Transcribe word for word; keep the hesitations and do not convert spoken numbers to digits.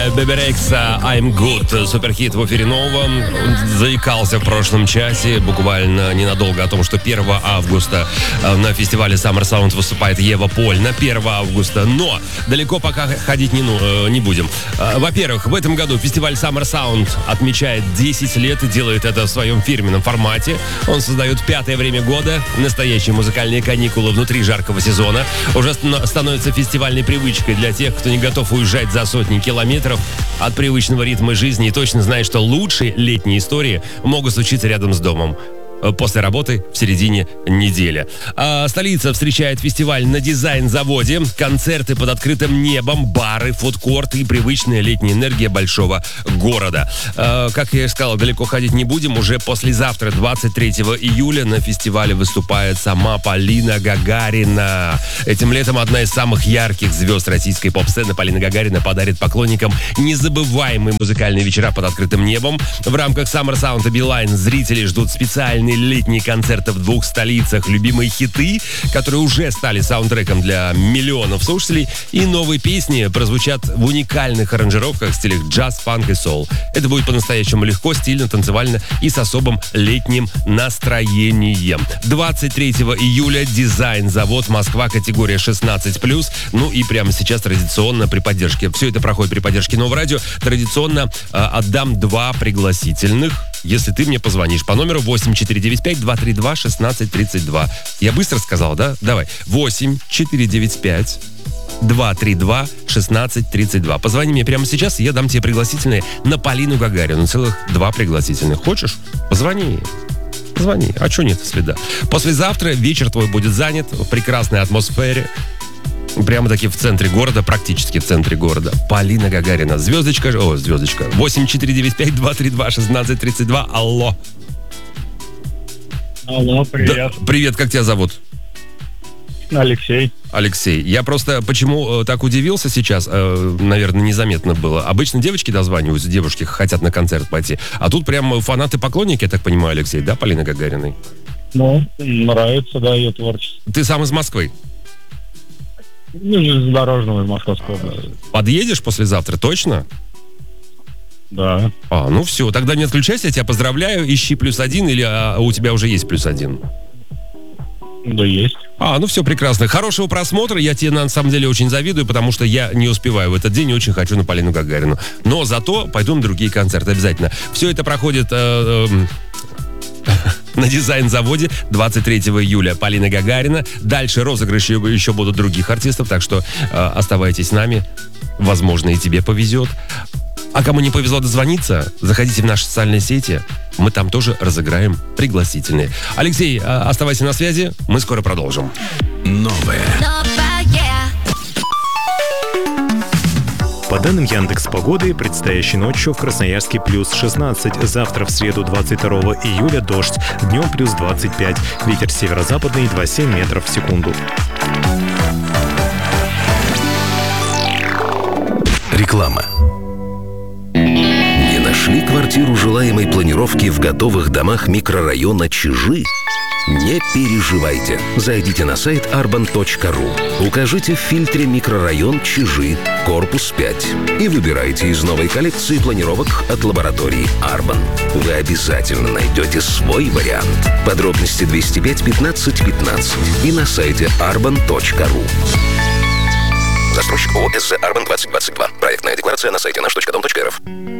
Беби Рекса «I'm Good». Суперхит в эфире Нового. Он заикался в прошлом часе, буквально ненадолго, о том, что первого августа на фестивале Summer Sound выступает Ева Поль. На первого августа. Но далеко пока ходить не, ну, не будем. Во-первых, в этом году фестиваль Summer Sound отмечает десять лет и делает это в своем фирменном формате. Он создает пятое время года, настоящие музыкальные каникулы внутри жаркого сезона. Уже становится фестивальной привычкой для тех, кто не готов уезжать за сотни километров от привычного ритма жизни и точно знает, что лучшие летние истории могут случиться рядом с домом. После работы в середине недели. А столица встречает фестиваль на дизайн-заводе, концерты под открытым небом, бары, фудкорты и привычная летняя энергия большого города. А, как я и сказал, далеко ходить не будем. Уже послезавтра, двадцать третьего июля, на фестивале выступает сама Полина Гагарина. Этим летом одна из самых ярких звезд российской поп-сцены Полина Гагарина подарит поклонникам незабываемые музыкальные вечера под открытым небом. В рамках Summer Sound и Билайн зрители ждут специальные летние концерты в двух столицах, любимые хиты, которые уже стали саундтреком для миллионов слушателей, и новые песни прозвучат в уникальных аранжировках в стилях джаз, фанк и соул. Это будет по-настоящему легко, стильно, танцевально и с особым летним настроением. двадцать третьего июля дизайн-завод Москва, категория шестнадцать плюс. Ну и прямо сейчас традиционно при поддержке, все это проходит при поддержке Нового радио, традиционно э, отдам два пригласительных, если ты мне позвонишь по номеру восемь четыре девять пять два три два шестнадцать тридцать два. Я быстро сказал, да? Давай. восемь четыре девять пять два три два шестнадцать тридцать два. Позвони мне прямо сейчас, и я дам тебе пригласительные на Полину Гагарину. Целых два пригласительных. Хочешь? Позвони. Позвони. А что нет следа? Послезавтра вечер твой будет занят в прекрасной атмосфере. Прямо-таки в центре города, практически в центре города. Полина Гагарина. Звездочка, о, звездочка. восемь четыре девять пять два три два шестнадцать тридцать два. Алло. Алло, привет. Да, привет, как тебя зовут? Алексей. Алексей. Я просто почему э, так удивился сейчас, э, наверное, незаметно было. Обычно девочки дозваниваются, девушки хотят на концерт пойти. А тут прям фанаты-поклонники, я так понимаю, Алексей, да, Полины Гагариной? Ну, нравится, да, ее творчество. Ты сам из Москвы? Ну, железнодорожного из Московской области. Подъедешь послезавтра, точно? Да. А, ну все, тогда не отключайся, я тебя поздравляю. Ищи плюс один, или а, у тебя уже есть плюс один? Да, есть. А, ну все прекрасно. Хорошего просмотра. Я тебе на самом деле очень завидую, потому что я не успеваю в этот день и очень хочу на Полину Гагарину. Но зато пойду на другие концерты обязательно. Все это проходит... Э, э, на дизайн-заводе двадцать третьего июля Полина Гагарина. Дальше розыгрыши еще будут других артистов, так что э, оставайтесь с нами. Возможно, и тебе повезет. А кому не повезло дозвониться, заходите в наши социальные сети. Мы там тоже разыграем пригласительные. Алексей, э, оставайся на связи. Мы скоро продолжим. Новое. По данным Яндекс.Погоды, предстоящей ночью в Красноярске плюс шестнадцать, завтра в среду двадцать второго июля дождь, днем плюс двадцать пять, ветер северо-западный два целых семь десятых метров в секунду. Реклама. Не нашли квартиру желаемой планировки в готовых домах микрорайона Чижи? Не переживайте. Зайдите на сайт арбан точка ру. Укажите в фильтре микрорайон Чижи, корпус пять. И выбирайте из новой коллекции планировок от лаборатории Арбан. Вы обязательно найдете свой вариант. Подробности двести пять пятнадцать пятнадцать и на сайте арбан точка ру. Застройщик ООО СЗ Арбан двадцать двадцать два. Проектная декларация на сайте наш точка дом точка рф.